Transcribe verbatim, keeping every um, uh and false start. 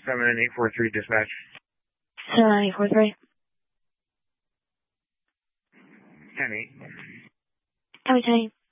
seven eight four three dispatch. seven eight four three. ten eight. Copy, ten eight.